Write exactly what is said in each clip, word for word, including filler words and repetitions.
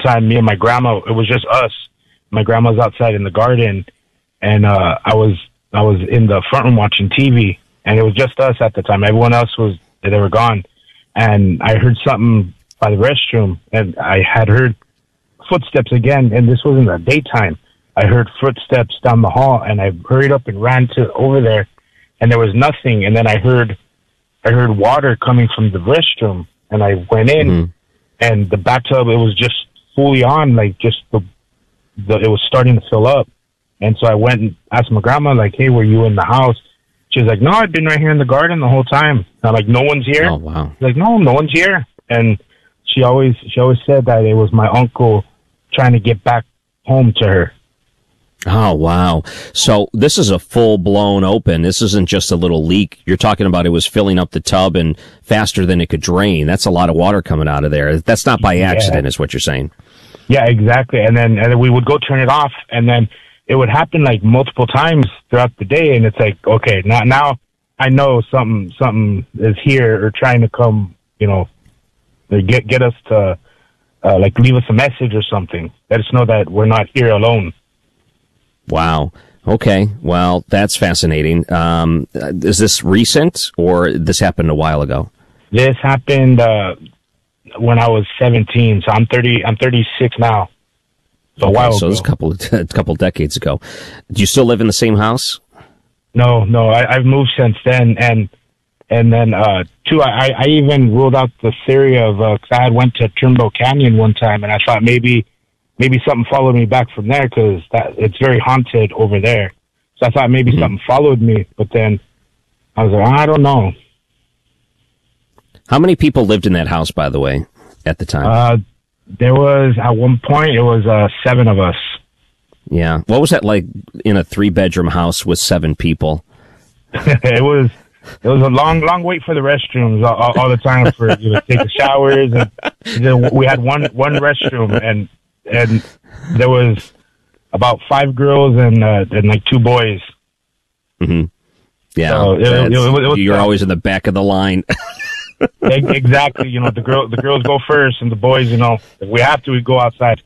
time, me and my grandma, it was just us. My grandma's outside in the garden, and uh, I was I was in the front room watching T V, and it was just us at the time. Everyone else was they were gone, and I heard something by the restroom, and I had heard footsteps again, and this was in the daytime. I heard footsteps down the hall, and I hurried up and ran to over there, and there was nothing. And then I heard I heard water coming from the restroom, and I went in, mm-hmm. and the bathtub, it was just fully on, like just the, the it was starting to fill up. And so I went and asked my grandma, like, hey, were you in the house? She was like, no, I've been right here in the garden the whole time. And I'm like, no one's here? Oh, wow. She's like, no, no one's here. And she always she always said that it was my uncle trying to get back home to her. Oh, wow. So this is a full-blown open. This isn't just a little leak. You're talking about it was filling up the tub and faster than it could drain. That's a lot of water coming out of there. That's not by accident, yeah. is what you're saying. Yeah, exactly. And then, and then we would go turn it off, and then it would happen like multiple times throughout the day. And it's like, okay, now, now I know something, something is here or trying to come, you know, get, get us to, uh, like leave us a message or something. Let us know that we're not here alone. Wow. Okay. Well, that's fascinating. Um, is this recent or this happened a while ago? This happened, uh, when I was seventeen. So I'm thirty, I'm thirty-six now. So okay, a while so ago. it was a couple, a couple decades ago. Do you still live in the same house? No, no, I, I've moved since then. And, and then, uh, two, I, I even ruled out the theory of, uh, cause I had went to Turnbow Canyon one time, and I thought maybe, maybe something followed me back from there, because that it's very haunted over there. So I thought maybe mm-hmm. something followed me, but then I was like, I don't know. How many people lived in that house, by the way, at the time? Uh, there was, at one point, it was uh, seven of us. Yeah. What was that like in a three-bedroom house with seven people? it was it was a long, long wait for the restrooms all, all, all the time for you to take the showers. And then we had one one restroom, and and there was about five girls and uh, and like two boys. Mm-hmm. Yeah, so it, it, it, it was, you're always in the back of the line. Exactly. You know, the girl the girls go first, and the boys, you know, if we have to, we go outside.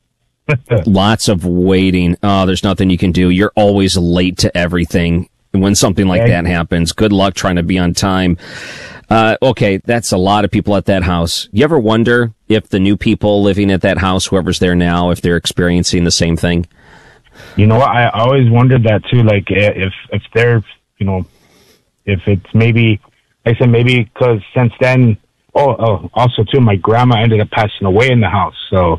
Lots of waiting. Oh, there's nothing you can do. You're always late to everything when something like yeah. that happens. Good luck trying to be on time. Uh, okay, that's a lot of people at that house. You ever wonder if the new people living at that house, whoever's there now, if they're experiencing the same thing? You know what? I always wondered that too. Like if if they're, you know, if it's maybe, like I said, maybe because since then, oh, oh, also too, my grandma ended up passing away in the house. So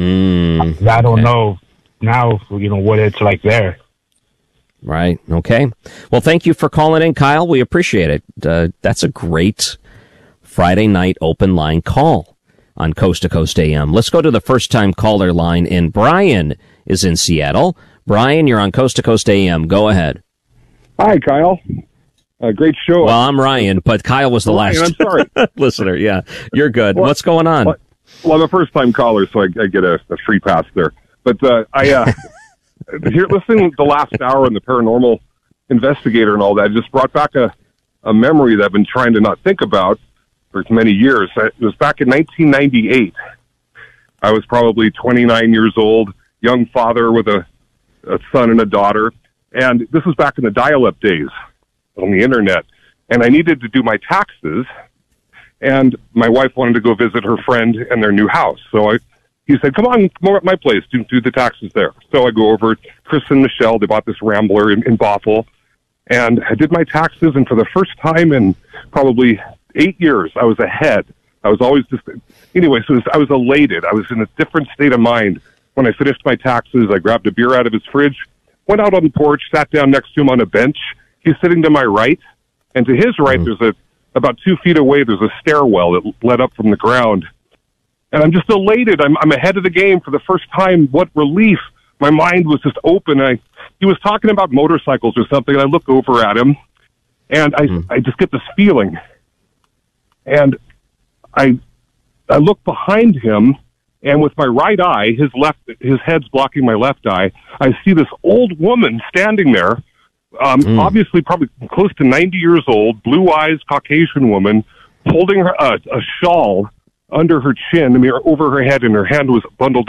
mm, I don't okay. know now, you know, what it's like there. Right. Okay. Well, thank you for calling in, Kyle. We appreciate it. Uh, that's a great Friday night open line call on Coast to Coast A M. Let's go to the first time caller line, and Brian is in Seattle. Brian, you're on Coast to Coast A M. Go ahead. Hi, Kyle. Uh, great show. Well, I'm Ryan, but Kyle was the Ryan, last I'm sorry. listener. Yeah, you're good. Well, What's going on? Well, well, I'm a first time caller, so I, I get a, a free pass there. But uh, I... Uh, Here, listening to the last hour and the paranormal investigator and all that just brought back a, a memory that I've been trying to not think about for many years. It was back in nineteen ninety-eight. I was probably twenty-nine years old, young father with a, a son and a daughter. And this was back in the dial-up days on the internet. And I needed to do my taxes. And my wife wanted to go visit her friend in their new house. So I He said, come on, come over at my place, do, do the taxes there. So I go over, Chris and Michelle, they bought this Rambler in, in Bothell, and I did my taxes, and for the first time in probably eight years, I was ahead. I was always just, anyway, so I was elated. I was in a different state of mind. When I finished my taxes, I grabbed a beer out of his fridge, went out on the porch, sat down next to him on a bench. He's sitting to my right, and to his right, mm-hmm. there's a, about two feet away, there's a stairwell that led up from the ground. And I'm just elated. I'm, I'm ahead of the game for the first time. What relief. My mind was just open. I, he was talking about motorcycles or something, and I look over at him, and I, mm. I just get this feeling. And I, I look behind him, and with my right eye, his left, his head's blocking my left eye, I see this old woman standing there, um, mm. obviously probably close to ninety years old, blue eyes, Caucasian woman, holding her, uh, a shawl under her chin, I mean, over her head, and her hand was bundled